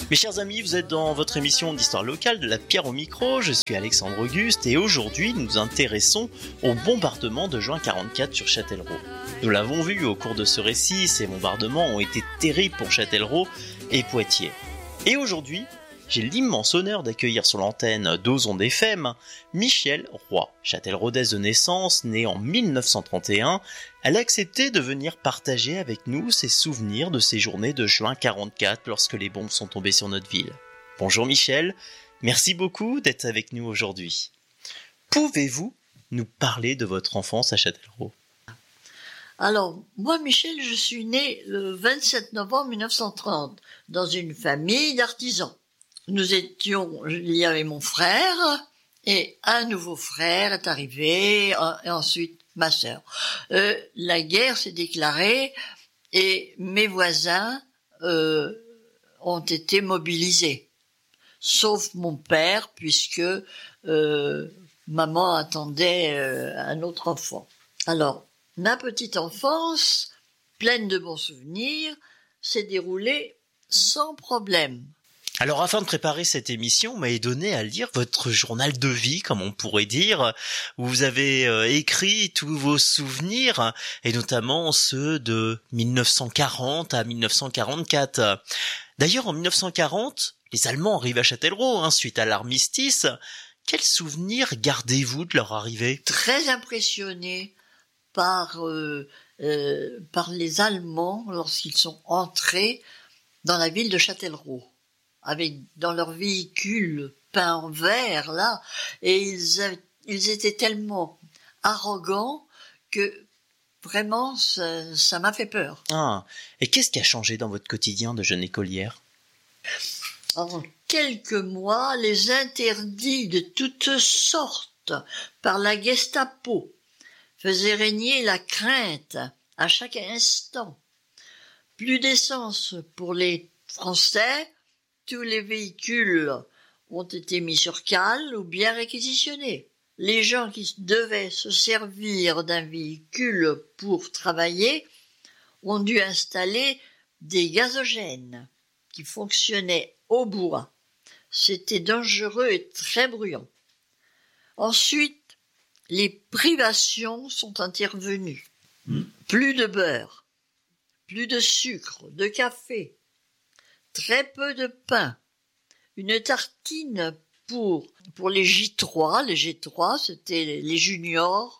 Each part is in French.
Mes chers amis, vous êtes dans votre émission d'histoire locale de la pierre au micro, je suis Alexandre Auguste et aujourd'hui nous nous intéressons au bombardement de juin 44 sur Châtellerault. Nous l'avons vu au cours de ce récit, ces bombardements ont été terribles pour Châtellerault et Poitiers. Et aujourd'hui, j'ai l'immense honneur d'accueillir sur l'antenne d'Ozon FM Michèle Roy, châtelleraultaise de naissance, née en 1931. Elle a accepté de venir partager avec nous ses souvenirs de ces journées de juin 44 lorsque les bombes sont tombées sur notre ville. Bonjour Michèle, merci beaucoup d'être avec nous aujourd'hui. Pouvez-vous nous parler de votre enfance à Châtellerault ? Alors, moi, Michèle, je suis née le 27 novembre 1930 dans une famille d'artisans. Il y avait mon frère et un nouveau frère est arrivé et ensuite ma sœur. La guerre s'est déclarée et mes voisins ont été mobilisés, sauf mon père puisque maman attendait un autre enfant. Alors, ma petite enfance, pleine de bons souvenirs, s'est déroulée sans problème. Alors afin de préparer cette émission, on m'a donné à lire votre journal de vie, comme on pourrait dire, où vous avez écrit tous vos souvenirs, et notamment ceux de 1940 à 1944. D'ailleurs, en 1940, les Allemands arrivent à Châtellerault, suite à l'armistice. Quels souvenirs gardez-vous de leur arrivée ? Très impressionnée par les Allemands lorsqu'ils sont entrés dans la ville de Châtellerault, avec dans leur véhicule peint en vert là, et ils étaient tellement arrogants que vraiment ça m'a fait peur. Ah, et qu'est-ce qui a changé dans votre quotidien de jeune écolière ? En quelques mois, les interdits de toutes sortes par la Gestapo faisaient régner la crainte à chaque instant. Plus d'essence pour les Français, tous les véhicules ont été mis sur cale ou bien réquisitionnés. Les gens qui devaient se servir d'un véhicule pour travailler ont dû installer des gazogènes qui fonctionnaient au bois. C'était dangereux et très bruyant. Ensuite, les privations sont intervenues. Plus de beurre, plus de sucre, de café, très peu de pain, une tartine pour les J3. Les G3, c'était les juniors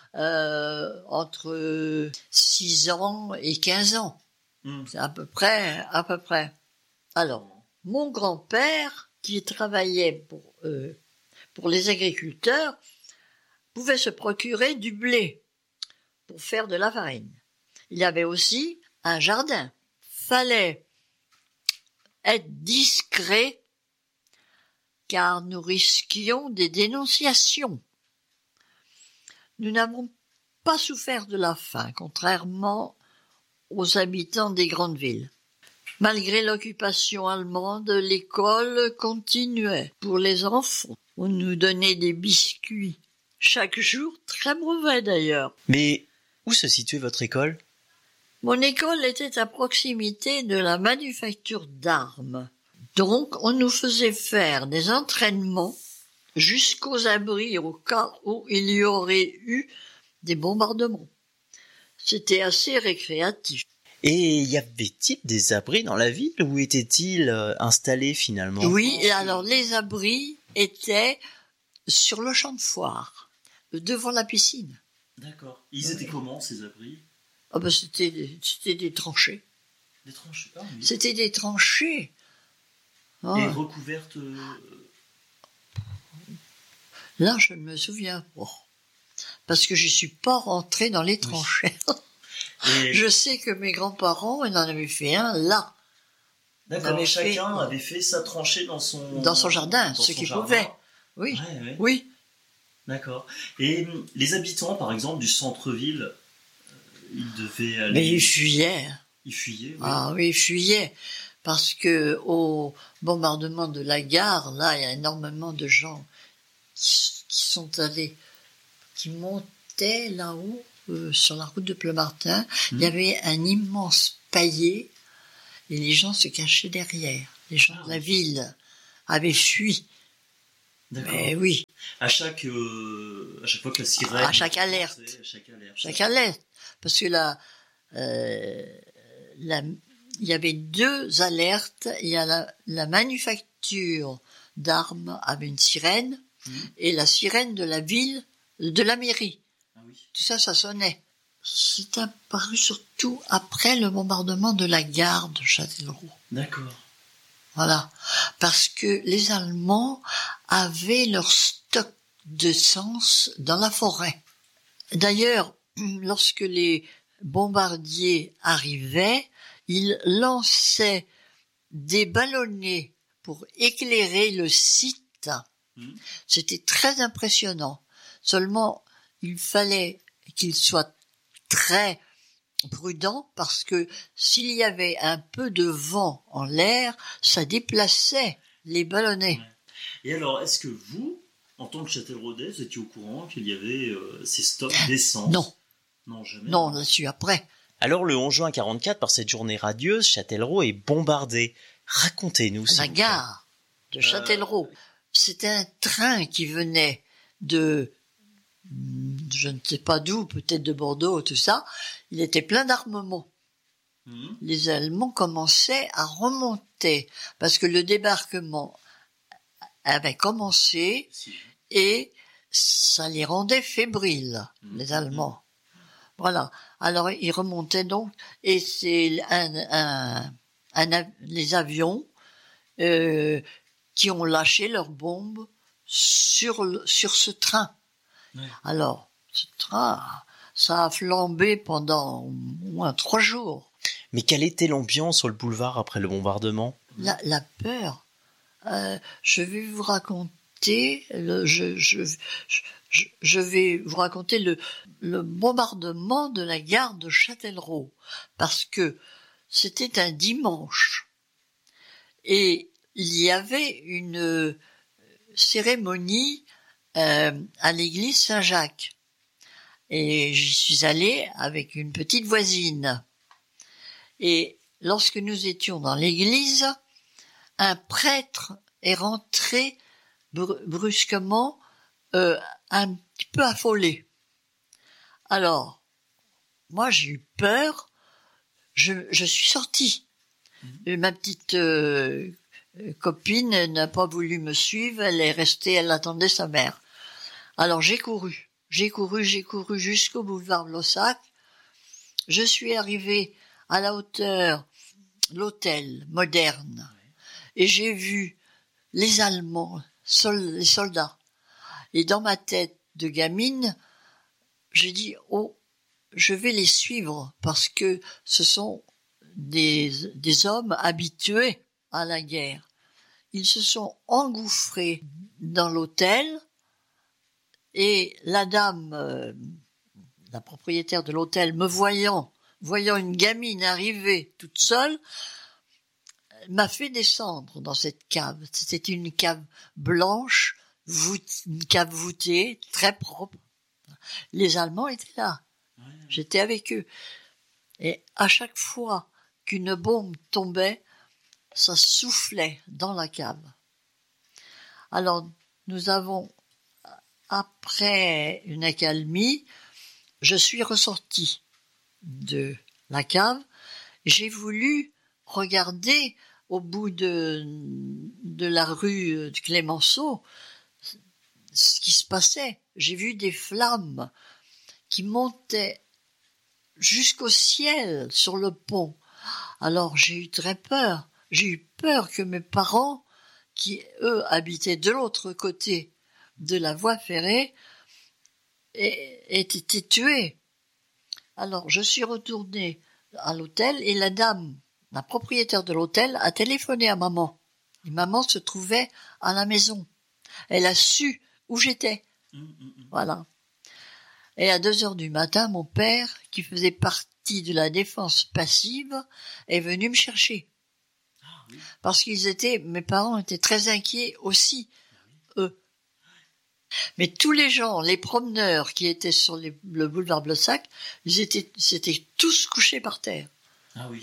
entre 6 ans et 15 ans. C'est à peu près. Alors, mon grand-père, qui travaillait pour les agriculteurs, pouvait se procurer du blé pour faire de la farine. Il y avait aussi un jardin. Fallait être discret, car nous risquions des dénonciations. Nous n'avons pas souffert de la faim, contrairement aux habitants des grandes villes. Malgré l'occupation allemande, l'école continuait. Pour les enfants, on nous donnait des biscuits. Chaque jour, très mauvais d'ailleurs. Mais où se situait votre école ? Mon école était à proximité de la manufacture d'armes. Donc, on nous faisait faire des entraînements jusqu'aux abris au cas où il y aurait eu des bombardements. C'était assez récréatif. Et y avait-il des abris dans la ville ou étaient-ils installés finalement ? Oui, et alors les abris étaient sur le champ de foire, devant la piscine. D'accord. Ils étaient comment ces abris ? Ah ben c'était des tranchées. Des tranchées, oui. C'était des tranchées. Et recouvertes... Là, je ne me souviens pas. Parce que je suis pas rentrée dans les tranchées. Et... Je sais que mes grands-parents, ils en avaient fait un là. D'accord, chacun avait fait sa tranchée dans son jardin, ce qu'il pouvait. Oui, ouais. Oui. D'accord. Et les habitants, par exemple, du centre-ville, ils devaient aller... Mais ils fuyaient. Ils fuyaient, oui. Ah oui, ils fuyaient. Parce que au bombardement de la gare, là, il y a énormément de gens qui sont allés, qui montaient là-haut, sur la route de Pleumartin. Il y avait un immense paillet, et les gens se cachaient derrière. Les gens de la ville avaient fui. D'accord. Mais oui, À chaque fois que la sirène... à chaque alerte. Chaque alerte. Parce que il y avait 2 alertes. Il y a la manufacture d'armes avait une sirène et la sirène de la ville, de la mairie. Ah oui. Tout ça, ça sonnait. C'est apparu surtout après le bombardement de la gare de Châtellerault. D'accord. Voilà. Parce que les Allemands avaient leur stock d'essence dans la forêt. D'ailleurs, lorsque les bombardiers arrivaient, ils lançaient des ballonnets pour éclairer le site. C'était très impressionnant. Seulement, il fallait qu'ils soient très prudents parce que s'il y avait un peu de vent en l'air, ça déplaçait les ballonnets. Ouais. Et alors, est-ce que vous, en tant que Châtelleraudais, vous étiez au courant qu'il y avait ces stocks d'essence? Non. Non, jamais. Non, on l'a su après. Alors le 11 juin 44, par cette journée radieuse, Châtellerault est bombardé. Racontez-nous, s'il La vous plaît. gare de Châtellerault. C'était un train qui venait de, je ne sais pas d'où, peut-être de Bordeaux, tout ça. Il était plein d'armement. Les Allemands commençaient à remonter parce que le débarquement avait commencé et ça les rendait fébriles, les Allemands. Voilà. Alors ils remontaient donc et c'est les avions qui ont lâché leurs bombes sur ce train. Ouais. Alors ce train, ça a flambé pendant au moins 3 jours. Mais quelle était l'ambiance sur le boulevard après le bombardement? La peur. Je vais vous raconter. Je vais vous raconter le bombardement de la gare de Châtellerault parce que c'était un dimanche et il y avait une cérémonie à l'église Saint-Jacques et j'y suis allée avec une petite voisine. Et lorsque nous étions dans l'église, un prêtre est rentré brusquement, un petit peu affolé. Alors, moi j'ai eu peur, je suis sortie. Et ma petite copine n'a pas voulu me suivre, elle est restée, elle attendait sa mère. Alors j'ai couru jusqu'au boulevard Blossac. Je suis arrivée à la hauteur, l'hôtel moderne, et j'ai vu les Allemands, les soldats. Et dans ma tête de gamine, j'ai dit, oh, je vais les suivre, parce que ce sont des hommes habitués à la guerre. Ils se sont engouffrés dans l'hôtel, et la dame, la propriétaire de l'hôtel, me voyant une gamine arriver toute seule, m'a fait descendre dans cette cave. C'était une cave blanche, une cave voûtée, très propre. Les Allemands étaient là. J'étais avec eux. Et à chaque fois qu'une bombe tombait, ça soufflait dans la cave. Alors, nous avons, après une accalmie, je suis ressortie de la cave. J'ai voulu regarder au bout de la rue de Clémenceau ce qui se passait. J'ai vu des flammes qui montaient jusqu'au ciel sur le pont. Alors j'ai eu très peur. J'ai eu peur que mes parents, qui eux habitaient de l'autre côté de la voie ferrée, aient été tués. Alors je suis retournée à l'hôtel et la propriétaire de l'hôtel a téléphoné à maman. Et maman se trouvait à la maison. Elle a su où j'étais. Voilà. Et à 2h du matin, mon père, qui faisait partie de la défense passive, est venu me chercher. Parce mes parents étaient très inquiets aussi, eux. Mais tous les gens, les promeneurs qui étaient sur le boulevard Blossac, s'étaient tous couchés par terre. Ah oui.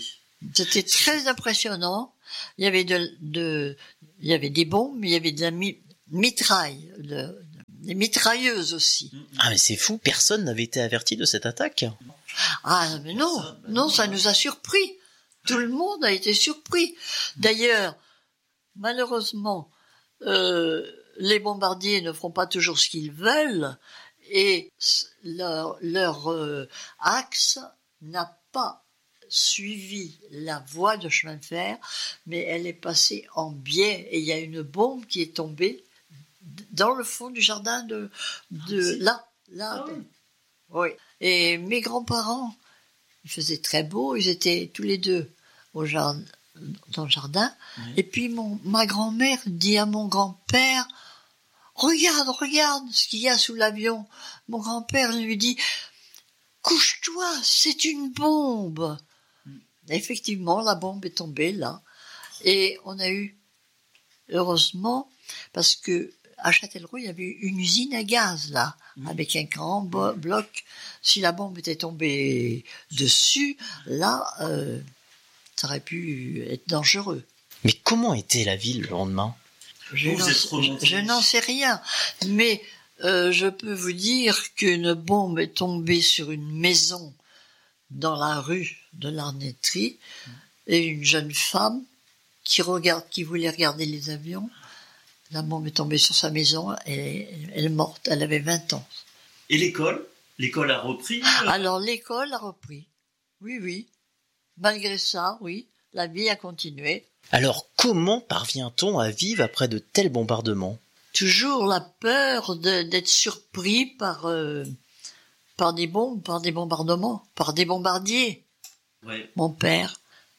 C'était très impressionnant. Il y avait il y avait des bombes, il y avait de la mitraille, des mitrailleuses aussi. Ah mais c'est fou, personne n'avait été averti de cette attaque. Ah mais non, ça nous a surpris. Tout le monde a été surpris. D'ailleurs, malheureusement, les bombardiers ne feront pas toujours ce qu'ils veulent et leur axe n'a pas suivi la voie de chemin de fer, mais elle est passée en biais et il y a une bombe qui est tombée dans le fond du jardin là. Ah oui. Oui. Et mes grands-parents, il faisait très beau, ils étaient tous les deux dans le jardin. Oui. Et puis ma grand-mère dit à mon grand-père, regarde ce qu'il y a sous l'avion. Mon grand-père lui dit, couche-toi, c'est une bombe. Effectivement, la bombe est tombée là. Et on a eu, heureusement, parce que à Châtellerault, il y avait une usine à gaz là, avec un grand bloc. Si la bombe était tombée dessus, là, ça aurait pu être dangereux. Mais comment était la ville le lendemain? Je n'en sais rien, mais je peux vous dire qu'une bombe est tombée sur une maison dans la rue de l'Arnêterie et une jeune femme qui voulait regarder les avions. La bombe est tombée sur sa maison et elle est morte. Elle avait 20 ans. Et l'école? L'école a repris? Alors l'école a repris. Oui. Malgré ça, oui, la vie a continué. Alors comment parvient-on à vivre après de tels bombardements? Toujours la peur d'être surpris par des bombes, par des bombardements, par des bombardiers. Ouais. Mon père,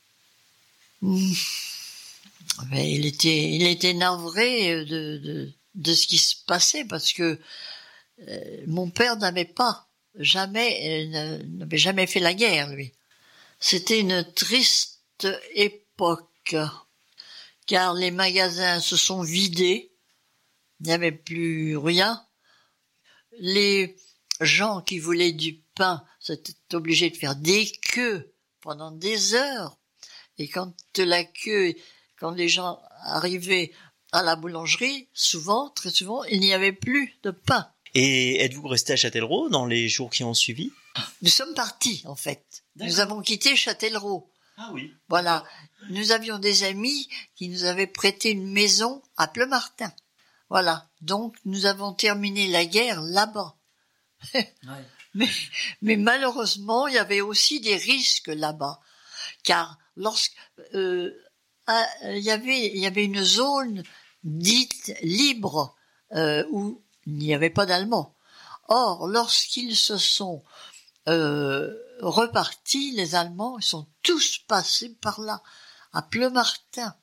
mais il était navré de ce qui se passait parce que mon père n'avait jamais fait la guerre, lui. C'était une triste époque, car les magasins se sont vidés, il n'y avait plus rien. Les gens qui voulaient du pain s'étaient obligés de faire des queues pendant des heures. Et quand les gens arrivaient à la boulangerie, très souvent, il n'y avait plus de pain. Et êtes-vous resté à Châtellerault dans les jours qui ont suivi? Nous sommes partis, en fait. D'accord. Nous avons quitté Châtellerault. Ah oui. Voilà. Nous avions des amis qui nous avaient prêté une maison à Pleumartin. Voilà. Donc, nous avons terminé la guerre là-bas. Ouais. Mais malheureusement, il y avait aussi des risques là-bas. Car il y avait une zone dite libre, où il n'y avait pas d'Allemands. Or, lorsqu'ils se sont repartis, les Allemands, ils sont tous passés par là, à Pleumartin.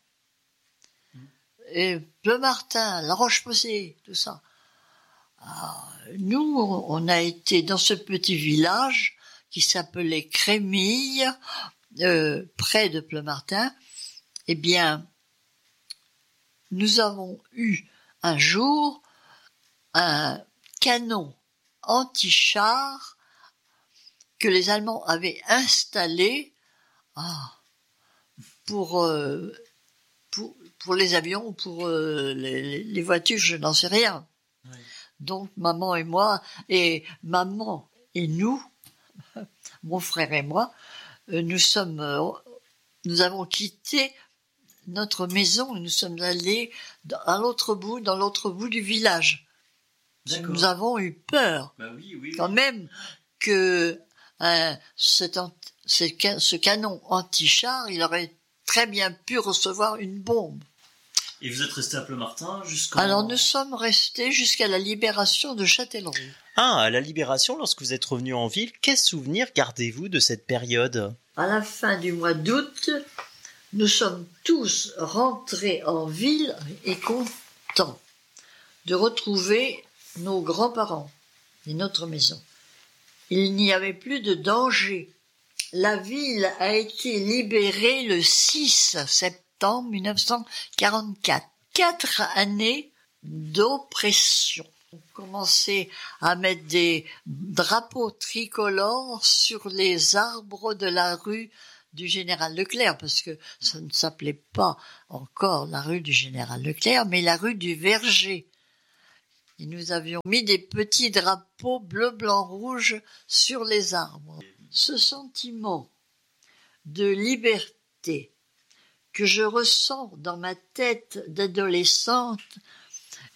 Et Pleumartin, La Roche-Posay, tout ça. Alors, nous, on a été dans ce petit village qui s'appelait Crémille, près de Pleumartin. Eh bien, nous avons eu un jour un canon anti-char que les Allemands avaient installé pour les avions ou pour les voitures, je n'en sais rien. Ouais. Donc maman et moi, et maman et nous, mon frère et moi, nous avons quitté notre maison et nous sommes allés dans l'autre bout du village. D'accord. Nous avons eu peur, Bah oui. quand même, que ce canon anti-char, il aurait très bien pu recevoir une bombe. Et vous êtes resté à Pleumartin jusqu'en... Alors nous sommes restés jusqu'à la libération de Châtellerault. Ah, à la Libération, lorsque vous êtes revenu en ville, quels souvenirs gardez-vous de cette période? À la fin du mois d'août, nous sommes tous rentrés en ville et contents de retrouver nos grands-parents et notre maison. Il n'y avait plus de danger. La ville a été libérée le 6 septembre 1944. 4 années d'oppression. On commençait à mettre des drapeaux tricolores sur les arbres de la rue du Général Leclerc, parce que ça ne s'appelait pas encore la rue du Général Leclerc, mais la rue du Verger. Et nous avions mis des petits drapeaux bleu, blanc, rouge sur les arbres. Ce sentiment de liberté que je ressens dans ma tête d'adolescente